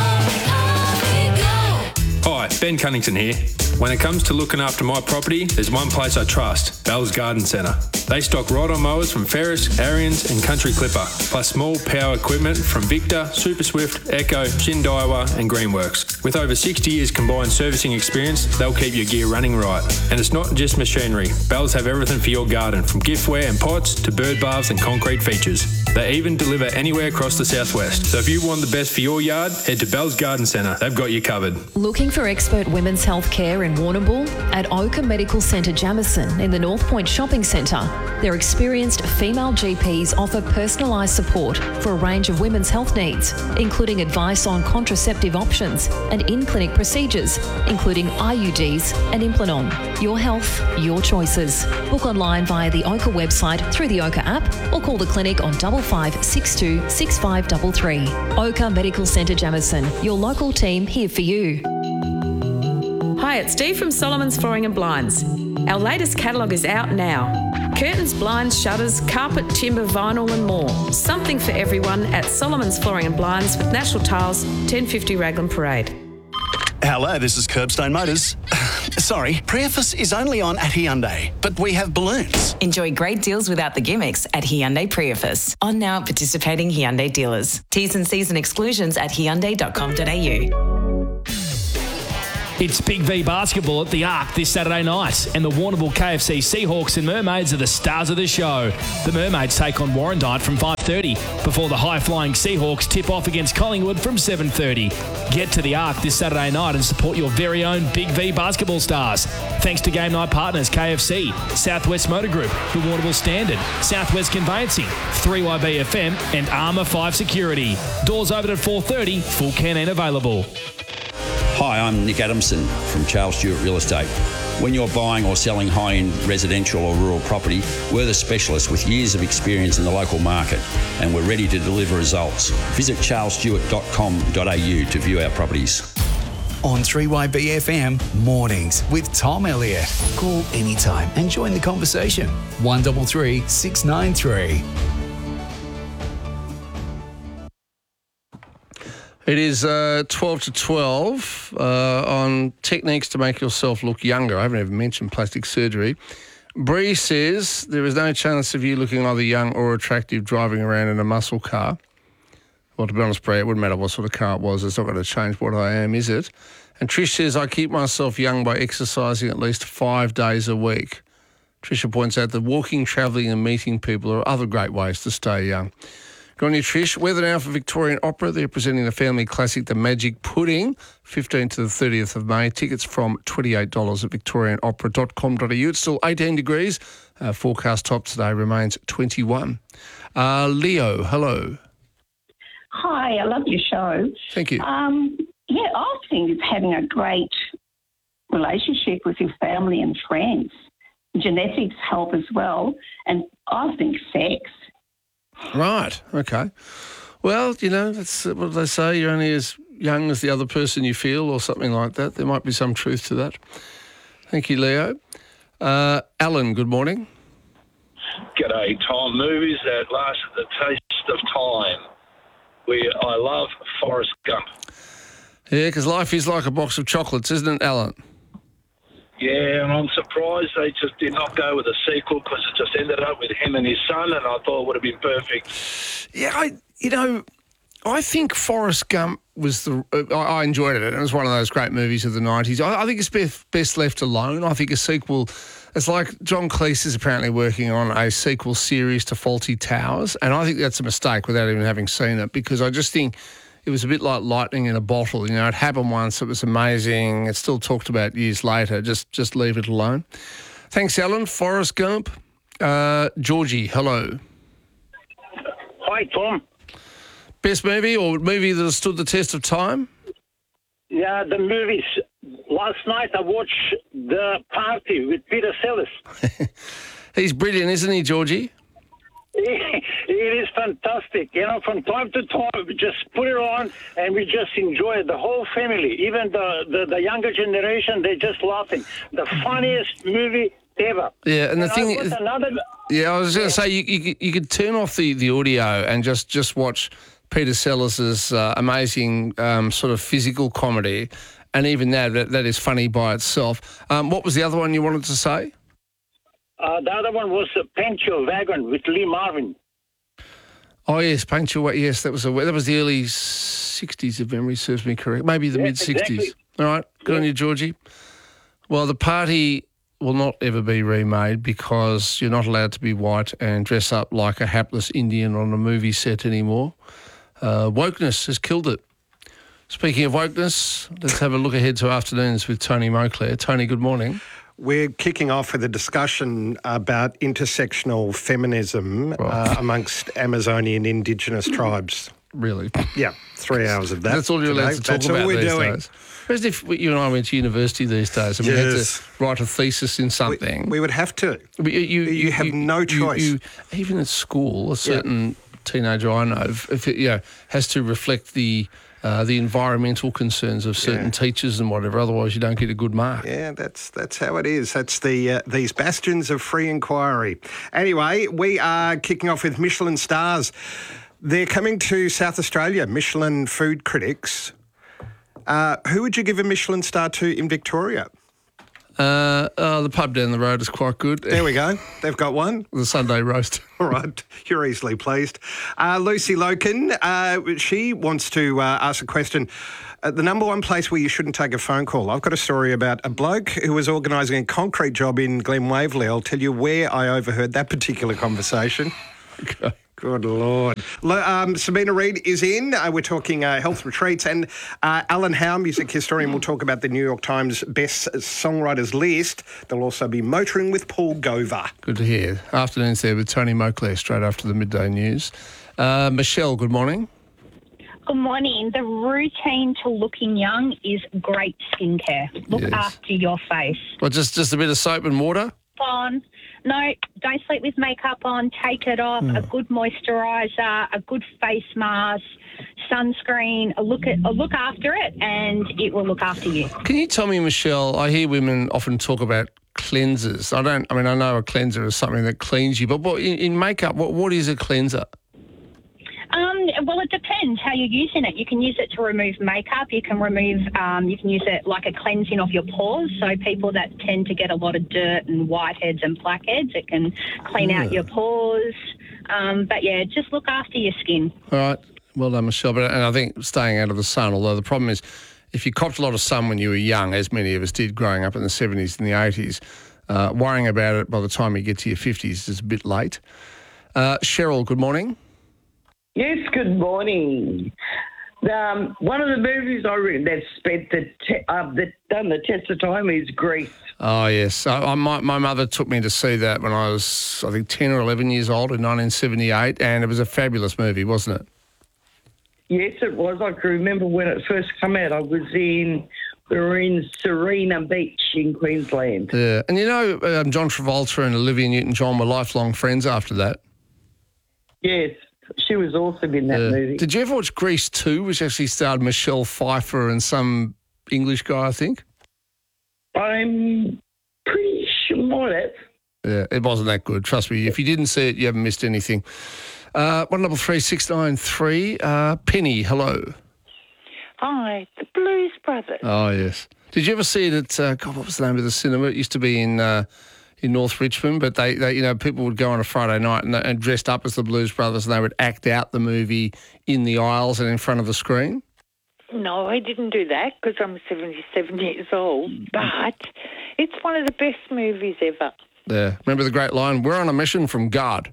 Hi, Ben Cunnington here. When it comes to looking after my property, there's one place I trust, Bell's Garden Centre. They stock ride-on mowers from Ferris, Ariens and Country Clipper, plus small power equipment from Victor, Super Swift, Echo, Shindaiwa and Greenworks. With over sixty years combined servicing experience, they'll keep your gear running right. And it's not just machinery. Bells have everything for your garden, from giftware and pots to bird baths and concrete features. They even deliver anywhere across the southwest. So if you want the best for your yard, head to Bell's Garden Centre. They've got you covered. Looking for expert women's health care in Warrnambool? At Oka Medical Centre Jamison in the North Point Shopping Centre, their experienced female G Ps offer personalised support for a range of women's health needs, including advice on contraceptive options and in-clinic procedures, including I U Ds and Implanon. Your health, your choices. Book online via the Oka website through the Oka app or call the clinic on double five six two six five three three. Oka Medical Centre Jamison, your local team here for you. Hi, it's Steve from Solomon's Flooring and Blinds. Our latest catalogue is out now. Curtains, blinds, shutters, carpet, timber, vinyl and more. Something for everyone at Solomon's Flooring and Blinds with National Tiles, ten fifty Raglan Parade. Hello, this is Curbstone Motors. Sorry, Priefus is only on at Hyundai, but we have balloons. Enjoy great deals without the gimmicks at Hyundai Priefus. On now at participating Hyundai dealers. T's and C's and exclusions at hyundai dot com dot a u. It's Big V basketball at the Arc this Saturday night, and the Warrnambool K F C Seahawks and Mermaids are the stars of the show. The Mermaids take on Warrandyte from five thirty, before the high-flying Seahawks tip off against Collingwood from seven thirty. Get to the Arc this Saturday night and support your very own Big V basketball stars. Thanks to game night partners K F C, Southwest Motor Group, the Warrnambool Standard, Southwest Conveyancing, three Y B F M and Armour five Security. Doors open at four thirty, full canteen available. Hi, I'm Nick Adamson from Charles Stewart Real Estate. When you're buying or selling high-end residential or rural property, we're the specialists with years of experience in the local market, and we're ready to deliver results. Visit charles stewart dot com dot a u to view our properties. On three Y B F M, mornings with Tom Elliott. Call anytime and join the conversation. one three three, six nine three. It is uh, twelve to twelve uh, on techniques to make yourself look younger. I haven't even mentioned plastic surgery. Bree says there is no chance of you looking either young or attractive driving around in a muscle car. Well, to be honest, Bree, it wouldn't matter what sort of car it was. It's not going to change what I am, is it? And Trish says, I keep myself young by exercising at least five days a week. Tricia points out that walking, travelling and meeting people are other great ways to stay young. Good on you, Trish. Weather now for Victorian Opera. They're presenting the family classic, The Magic Pudding, fifteenth to the thirtieth of May. Tickets from twenty-eight dollars at victorian opera dot com dot a u. It's still eighteen degrees. Uh, forecast top today remains twenty-one. Uh, Leo, hello. Hi, I love your show. Thank you. Um, yeah, I think it's having a great relationship with your family and friends. Genetics help as well. And I think sex. Right, okay. Well, you know, that's what they say. You're only as young as the other person you feel or something like that. There might be some truth to that. Thank you, Leo. Uh, Alan, good morning. G'day, Tom. Movies that last the taste of time. We, I love Forrest Gump. Yeah, because life is like a box of chocolates, isn't it, Alan? Yeah, and I'm surprised they just did not go with a sequel because it just ended up with him and his son, and I thought it would have been perfect. Yeah, I, you know, I think Forrest Gump was the... Uh, I enjoyed it. It was one of those great movies of the nineties. I, I think it's best, best left alone. I think a sequel... It's like John Cleese is apparently working on a sequel series to Fawlty Towers, and I think that's a mistake without even having seen it, because I just think... It was a bit like lightning in a bottle. You know, it happened once. It was amazing. It's still talked about years later. Just just leave it alone. Thanks, Alan. Forrest Gump. Uh, Georgie, hello. Hi, Tom. Best movie or movie that has stood the test of time? Yeah, the movies. Last night I watched The Party with Peter Sellers. He's brilliant, isn't he, Georgie? It is fantastic. You know, from time to time, we just put it on and we just enjoy it. The whole family, even the, the, the younger generation, they're just laughing. The funniest movie ever. Yeah, and the and thing is... Another... Yeah, I was going to say, you, you, you could turn off the, the audio and just, just watch Peter Sellers' uh, amazing um, sort of physical comedy, and even that, that, that is funny by itself. Um, what was the other one you wanted to say? Uh, the other one was uh, Paint Your Wagon with Lee Marvin. Oh, yes, Paint Your Wagon. Yes, that was a, that was the early sixties, if memory serves me correct. Maybe the Yeah, mid-sixties. exactly. All right, good Yeah. on you, Georgie. Well, The Party will not ever be remade because you're not allowed to be white and dress up like a hapless Indian on a movie set anymore. Uh, wokeness has killed it. Speaking of wokeness, let's have a look ahead to afternoons with Tony Moclair. Tony, good morning. We're kicking off with a discussion about intersectional feminism uh, amongst Amazonian Indigenous tribes. Really? Yeah, three hours of that. That's all you're allowed today. to talk That's about all we're these doing. days. Whereas if you and I went to university these days and we Yes. had to write a thesis in something. We, we would have to. You, you, You have no choice. You, even at school, a certain teenager I know, if, if it you know, has to reflect the uh, the environmental concerns of certain Yeah. teachers and whatever. Otherwise, you don't get a good mark. Yeah, that's that's how it is. That's the uh, these bastions of free inquiry. Anyway, we are kicking off with Michelin stars. They're coming to South Australia, Michelin food critics. Uh, who would you give a Michelin star to in Victoria? Uh, uh, the pub down the road is quite good. There we go. They've got one. The Sunday roast. All right. You're easily pleased. Uh, Lucy Loken, uh, she wants to uh, ask a question. Uh, the number one place where you shouldn't take a phone call. I've got a story about a bloke who was organising a concrete job in Glen Waverley. I'll tell you where I overheard that particular conversation. Okay. Good Lord. Lo- Um, Sabina Reid is in. Uh, we're talking uh, health retreats. And uh, Alan Howe, music historian, will talk about the New York Times Best Songwriters list. There'll also be motoring with Paul Gover. Good to hear. Afternoons there with Tony Moclair straight after the midday news. Uh, Michelle, good morning. Good morning. The routine to looking young is great skincare. Look Yes. after your face. Well, just, just a bit of soap and water? On. No, don't sleep with makeup on. Take it off. Mm. A good moisturiser, a good face mask, sunscreen. A look at, a look after it, and it will look after you. Can you tell me, Michelle, I hear women often talk about cleansers. I don't, I mean, I know a cleanser is something that cleans you, but what, in, in makeup, what, what is a cleanser? Um, well, it depends how you're using it. You can use it to remove makeup. You can remove, um, you can use it like a cleansing of your pores. So people that tend to get a lot of dirt and whiteheads and blackheads, it can clean out Yeah. your pores. Um, but yeah, just look after your skin. All right. Well done, Michelle. But, and I think staying out of the sun, although the problem is if you copped a lot of sun when you were young, as many of us did growing up in the seventies and the eighties, uh, worrying about it by the time you get to your fifties is a bit late. Uh, Cheryl, good morning. Yes, good morning. Um, one of the movies I read that spent the te- uh, that done the test of time is Grease. Oh, yes. I, I, my, my mother took me to see that when I was, I think, ten or eleven years old in nineteen seventy-eight, and it was a fabulous movie, wasn't it? Yes, it was. I can remember when it first came out. I was in, we were in Serena Beach in Queensland. Yeah. And you know, um, John Travolta and Olivia Newton-John were lifelong friends after that. Yes, she was awesome in that Yeah. movie. Did you ever watch Grease two, which actually starred Michelle Pfeiffer and some English guy, I think? I'm pretty sure might have. Yeah, it wasn't that good. Trust me, if you didn't see it, you haven't missed anything. Uh, one double three six nine three. Uh, Penny, hello. Hi, the Blues Brothers. Oh yes. Did you ever see it at? Uh, God, what was the name of the cinema? It used to be in uh, in North Richmond, but they, they, you know, people would go on a Friday night and, and dressed up as the Blues Brothers, and they would act out the movie in the aisles and in front of the screen. No, I didn't do that because I'm seventy-seven years old, but it's one of the best movies ever. Yeah. Remember the great line? We're on a mission from God.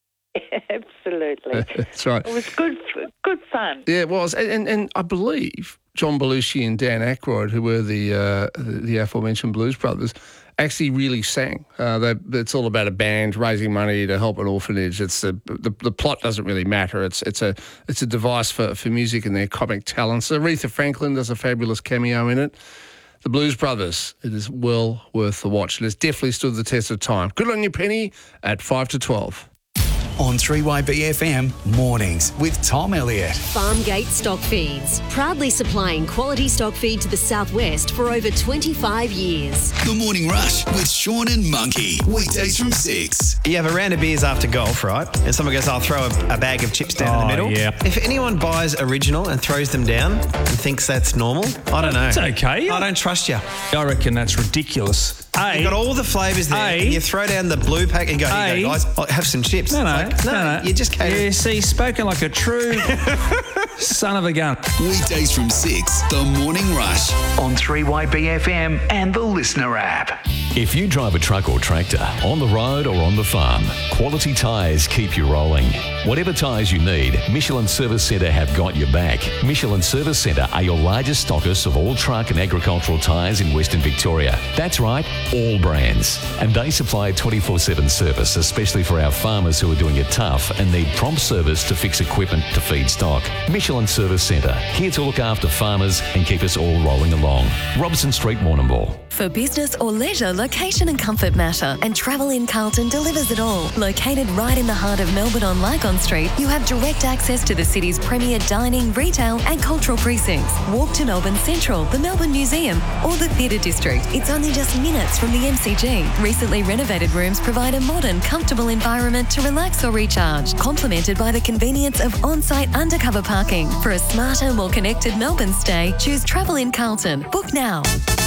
Absolutely. That's right. It was good good fun. Yeah, it was. And, and, and I believe John Belushi and Dan Aykroyd, who were the uh, the, the aforementioned Blues Brothers, actually really sang. Uh, they, it's all about a band raising money to help an orphanage. It's the, the the plot doesn't really matter. It's it's a it's a device for, for music and their comic talents. Aretha Franklin does a fabulous cameo in it. The Blues Brothers, it is well worth the watch. And it's definitely stood the test of time. Good on you, Penny, at five to twelve. On three Y B F M, mornings with Tom Elliott. Farmgate Stock Feeds, proudly supplying quality stock feed to the southwest for over twenty-five years. The Morning Rush with Sean and Monkey. Weekdays from six. You have a round of beers after golf, right? And someone goes, I'll throw a, a bag of chips down in Oh, the middle. yeah. If anyone buys original and throws them down and thinks that's normal, I don't know. It's okay. I don't trust you. I reckon that's ridiculous. A, You've got all the flavours there. A, and you throw down the blue pack and go, here you A, go, guys, I'll have some chips. No, no, Like, no, no. You just can't. Yeah, see, spoken like a true son of a gun. Weekdays from six. The Morning Rush on three Y B F M and the Listener app. If you drive a truck or tractor, on the road or on the farm, Quality Tyres keep you rolling. Whatever tyres you need, Michelin Service Centre have got your back. Michelin Service Centre are your largest stockists of all truck and agricultural tyres in Western Victoria. That's right, all brands. And they supply twenty-four seven service, especially for our farmers who are doing it tough and need prompt service to fix equipment to feed stock. Michelin Service Centre, here to look after farmers and keep us all rolling along. Robson Street, Warrnambool. For business or leisure, location and comfort matter, and Travel in Carlton delivers it all. Located right in the heart of Melbourne on Lygon Street, you have direct access to the city's premier dining, retail and cultural precincts. Walk to Melbourne Central, the Melbourne Museum or the Theatre District. It's only just minutes from the M C G. Recently renovated rooms provide a modern, comfortable environment to relax or recharge, complemented by the convenience of on-site undercover parking. For a smarter, more connected Melbourne stay, choose Travel in Carlton. Book now.